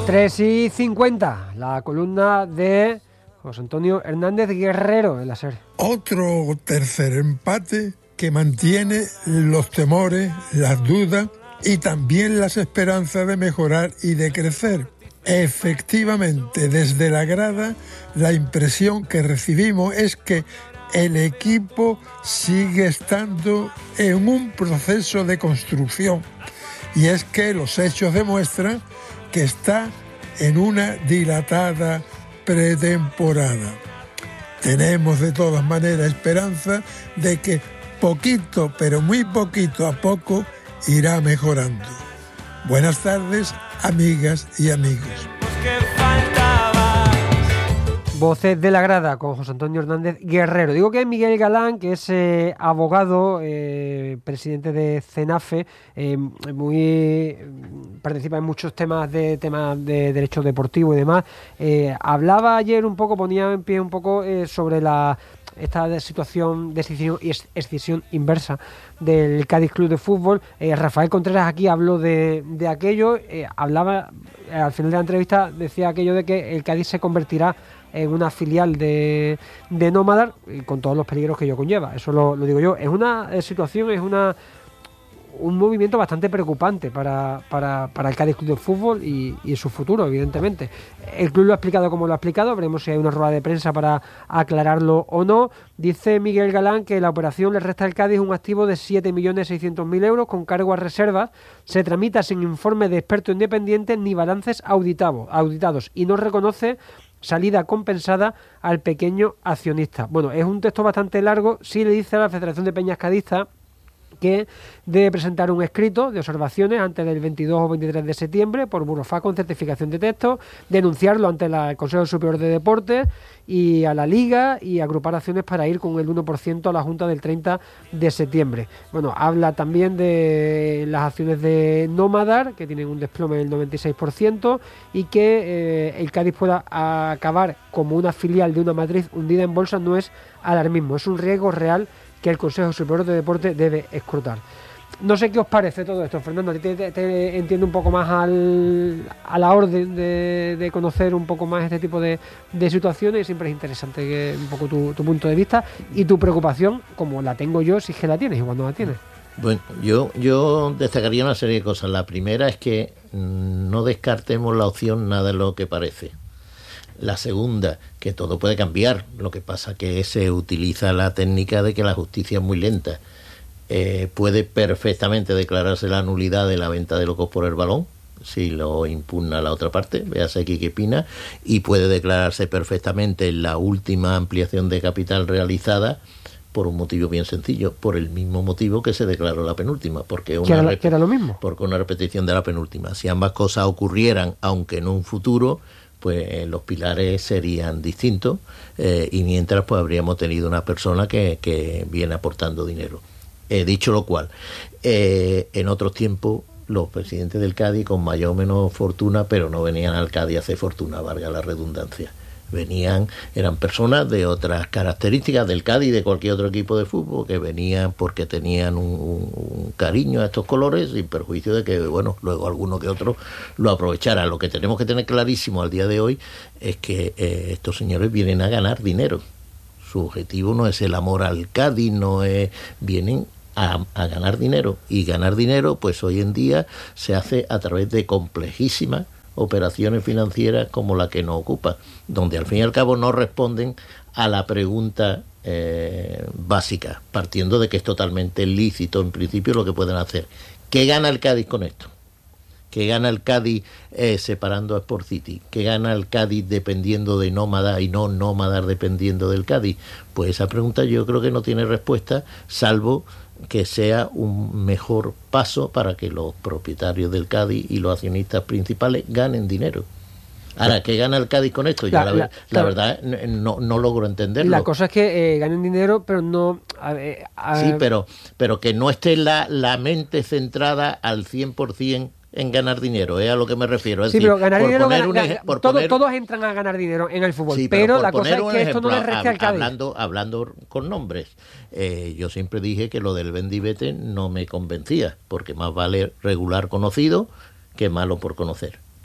3:50, la columna de José Antonio Hernández Guerrero en la SER. Otro tercer empate que mantiene los temores, las dudas y también las esperanzas de mejorar y de crecer. Efectivamente, desde la grada, la impresión que recibimos es que el equipo sigue estando en un proceso de construcción. Y es que los hechos demuestran que está en una dilatada pretemporada. Tenemos de todas maneras esperanza de que poquito, pero muy poquito a poco, irá mejorando. Buenas tardes, amigas y amigos. Voces de la grada con José Antonio Hernández Guerrero. Digo que Miguel Galán, que es abogado, presidente de CENAFE, participa en muchos temas de derecho deportivo y demás. Hablaba ayer un poco, ponía en pie un poco sobre esta situación de escisión inversa del Cádiz Club de Fútbol. Rafael Contreras aquí habló de aquello, hablaba al final de la entrevista, decía aquello de que el Cádiz se convertirá en una filial de Nómadar, con todos los peligros que ello conlleva. Eso lo digo yo. Es una situación, es un movimiento bastante preocupante para el Cádiz Club de Fútbol y su futuro, evidentemente. El club lo ha explicado como lo ha explicado, veremos si hay una rueda de prensa para aclararlo o no. Dice Miguel Galán que la operación le resta al Cádiz un activo de 7.600.000 euros con cargo a reservas, se tramita sin informe de experto independiente ni balances auditados y no reconoce salida compensada al pequeño accionista. Bueno, es un texto bastante largo. Sí le dice a la Federación de Peñas Cadistas que debe presentar un escrito de observaciones antes del 22 o 23 de septiembre por Burofax con certificación de texto, denunciarlo ante el Consejo Superior de Deportes y a la Liga y agrupar acciones para ir con el 1% a la Junta del 30 de septiembre. Bueno, habla también de las acciones de Nómadar, que tienen un desplome del 96%, y que el Cádiz pueda acabar como una filial de una matriz hundida en bolsa no es alarmismo, es un riesgo real que el Consejo Superior de Deportes debe escrutar. No sé qué os parece todo esto, Fernando. A ti te entiendo un poco más a la orden de conocer un poco más este tipo de situaciones, y siempre es interesante que un poco tu punto de vista y tu preocupación, como la tengo yo, si es que la tienes y cuando la tienes. Bueno, yo destacaría una serie de cosas. La primera es que no descartemos la opción nada de lo que parece. La segunda, que todo puede cambiar. Lo que pasa que se utiliza la técnica de que la justicia es muy lenta. Puede perfectamente declararse la nulidad de la venta de locos por el balón, si lo impugna la otra parte, véase aquí qué opina, y puede declararse perfectamente la última ampliación de capital realizada por un motivo bien sencillo, por el mismo motivo que se declaró la penúltima, porque que era lo mismo. Porque una repetición de la penúltima. Si ambas cosas ocurrieran, aunque en un futuro, pues los pilares serían distintos, y mientras pues habríamos tenido una persona que viene aportando dinero. Dicho lo cual, en otros tiempos los presidentes del Cádiz, con mayor o menos fortuna, pero no venían al Cádiz a hacer fortuna, valga la redundancia. Eran personas de otras características del Cádiz y de cualquier otro equipo de fútbol, que venían porque tenían un cariño a estos colores, sin perjuicio de que, bueno, luego alguno que otro lo aprovechara. Lo que tenemos que tener clarísimo al día de hoy es que estos señores vienen a ganar dinero. Su objetivo no es el amor al Cádiz, vienen a ganar dinero, y ganar dinero pues hoy en día se hace a través de complejísimas operaciones financieras como la que nos ocupa, donde al fin y al cabo no responden a la pregunta básica, partiendo de que es totalmente lícito en principio lo que pueden hacer. ¿Qué gana el Cádiz con esto? ¿Qué gana el Cádiz separando a Sport City? ¿Qué gana el Cádiz dependiendo de Nómada y no Nómada dependiendo del Cádiz? Pues esa pregunta yo creo que no tiene respuesta, salvo que sea un mejor paso para que los propietarios del Cádiz y los accionistas principales ganen dinero. Ahora, ¿qué gana el Cádiz con esto? Yo la verdad no logro entenderlo. La cosa es que ganen dinero, pero no... Sí, pero que no esté la mente centrada al 100% en ganar dinero, es a lo que me refiero. Es sí, decir, pero ganar dinero, todos entran a ganar dinero en el fútbol, sí, pero la cosa es que esto no le reste al Cádiz. Hablando con nombres, yo siempre dije que lo del Bendivete no me convencía, porque más vale regular conocido que malo por conocer.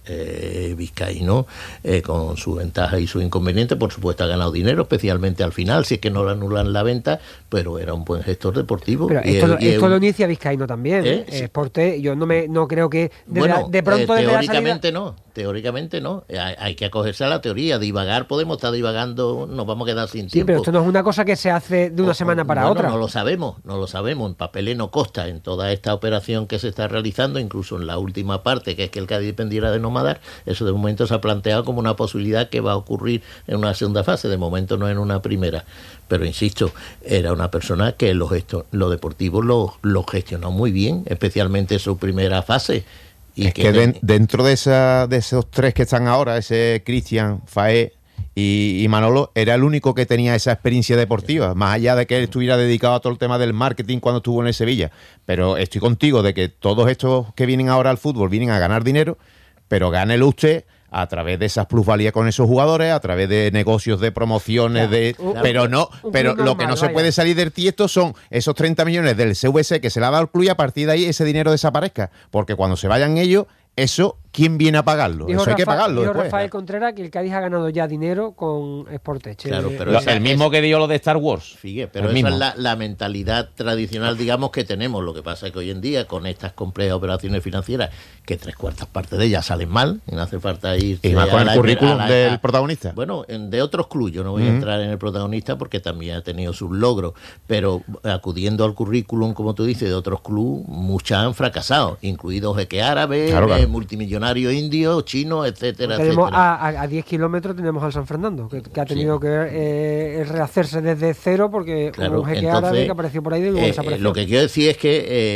vizcaíno, con su ventaja y su inconveniente, por supuesto ha ganado dinero, especialmente al final, si es que no le anulan la venta, pero era un buen gestor deportivo. Pero esto lo inicia Vizcaíno también, sí. Porté, yo no creo que de pronto teóricamente no, hay que acogerse a la teoría, divagar, podemos estar divagando, nos vamos a quedar sin tiempo. Sí, pero esto no es una cosa que se hace de una semana para otra. No lo sabemos, en papeles no consta, en toda esta operación que se está realizando, incluso en la última parte, que es que el Cádiz dependiera de Nomadar, eso de momento se ha planteado como una posibilidad que va a ocurrir en una segunda fase, de momento no en una primera, pero insisto, era una persona que lo deportivo lo gestionó muy bien, especialmente su primera fase. Y es que dentro de esos tres que están ahora, ese Cristian, Faé y Manolo, era el único que tenía esa experiencia deportiva, más allá de que él estuviera dedicado a todo el tema del marketing cuando estuvo en el Sevilla. Pero estoy contigo de que todos estos que vienen ahora al fútbol vienen a ganar dinero, pero gánelo usted a través de esas plusvalías con esos jugadores, a través de negocios de promociones, pero lo que no se puede salir del tiesto son esos 30 millones del CVC que se le ha dado al club y a partir de ahí ese dinero desaparezca, porque cuando se vayan ellos, eso, ¿quién viene a pagarlo? Eso hay que pagarlo dijo después. Rafael Contreras que el Cádiz ha ganado ya dinero con Sportech. Claro, pero el mismo que dio lo de Star Wars. Fíjate, pero esa es la mentalidad tradicional, digamos, que tenemos. Lo que pasa es que hoy en día, con estas complejas operaciones financieras, que 3/4 partes de ellas salen mal, y no hace falta ir... Y más con el currículum del protagonista. Bueno, de otros clubes, yo no voy a entrar en el protagonista porque también ha tenido sus logros, pero acudiendo al currículum, como tú dices, de otros clubes, muchas han fracasado, incluidos Jeque Árabe, claro. Multimillonarios indios, chinos, etcétera, tenemos etcétera. A 10 kilómetros tenemos al San Fernando, que ha tenido que rehacerse desde cero porque claro, un Jeque Árabe que apareció por ahí y luego desapareció. Lo que quiero decir es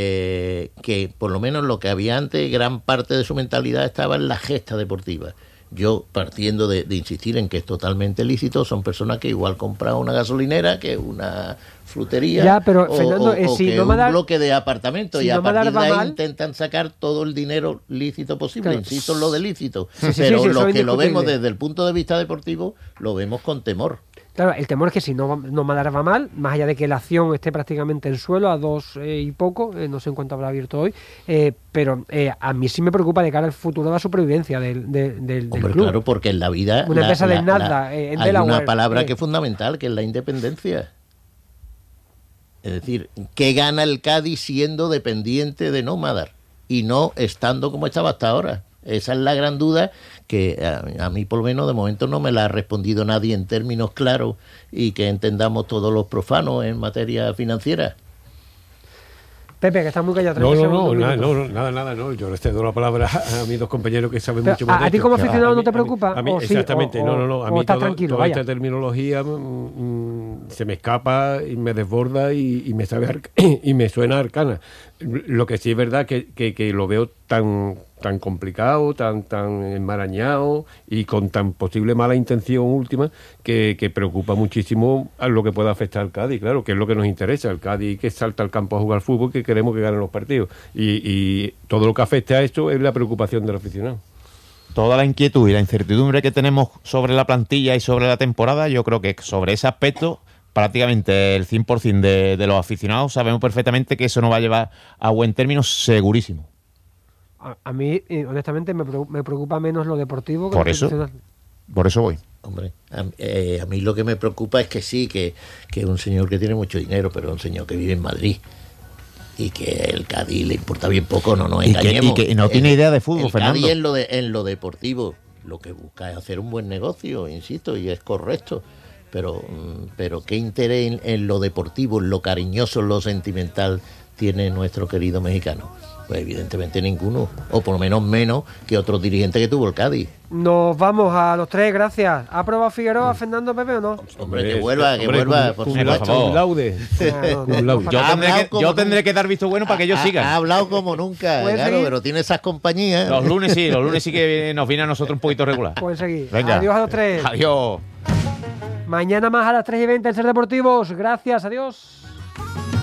que por lo menos lo que había antes, gran parte de su mentalidad estaba en la gesta deportiva. Yo, partiendo de insistir en que es totalmente lícito, son personas que igual compran una gasolinera que una frutería, ya, pero, Fernando, si que un bloque de apartamentos, y a partir de ahí mal, intentan sacar todo el dinero lícito posible, claro. Insisto en lo de lícito, pero lo que lo vemos desde el punto de vista deportivo, lo vemos con temor. Claro, el temor es que si Nomadar va mal, más allá de que la acción esté prácticamente en suelo, a 2 y poco, no sé en cuánto habrá abierto hoy, pero a mí sí me preocupa de cara al futuro de la supervivencia del Hombre, club. Claro, porque en la vida una empresa del Nasdaq, hay una palabra que es fundamental, que es la independencia. Es decir, ¿qué gana el Cádiz siendo dependiente de Nomadar y no estando como estaba hasta ahora? Esa es la gran duda que a mí por lo menos de momento no me la ha respondido nadie en términos claros y que entendamos todos los profanos en materia financiera. Pepe, que está muy callado. Nada. Yo les cedo la palabra a mis dos compañeros que saben mucho más de esto. ¿A ti como aficionado no te preocupa? A mí, exactamente, no. A mí toda esta terminología se me escapa y me desborda y me sabe y me suena arcana. Lo que sí es verdad que lo veo tan complicado, tan enmarañado y con tan posible mala intención última que preocupa muchísimo a lo que pueda afectar al Cádiz, claro, que es lo que nos interesa, el Cádiz que salta al campo a jugar fútbol, que queremos que ganen los partidos y todo lo que afecte a esto es la preocupación del aficionado. Toda la inquietud y la incertidumbre que tenemos sobre la plantilla y sobre la temporada, yo creo que sobre ese aspecto prácticamente el 100% de los aficionados sabemos perfectamente que eso no va a llevar a buen término, segurísimo. A mí, honestamente, me preocupa menos lo deportivo que lo profesional. Por eso voy. Hombre, a mí lo que me preocupa es que sí, que un señor que tiene mucho dinero, pero un señor que vive en Madrid y que el Cádiz le importa bien poco, no nos engañemos. Y que no tiene idea de fútbol, Fernando. El Cádiz en lo deportivo lo que busca es hacer un buen negocio, insisto, y es correcto. Pero ¿qué interés en lo deportivo, en lo cariñoso, en lo sentimental tiene nuestro querido mexicano? Pues evidentemente ninguno, o por lo menos menos que otros dirigentes que tuvo el Cádiz. Nos vamos a los tres, gracias. ¿Ha probado Figueroa, Fernando, Pepe o no? Hombre, que vuelva, por supuesto. Un laude. Yo tendré que dar visto bueno para que ellos sigan. Ha hablado como nunca, claro, pero tiene esas compañías. Los lunes sí que nos viene a nosotros un poquito regular. Pueden seguir. Venga. Adiós a los tres. Adiós. Mañana más a las 3:20 en Ser Deportivos. Gracias, adiós.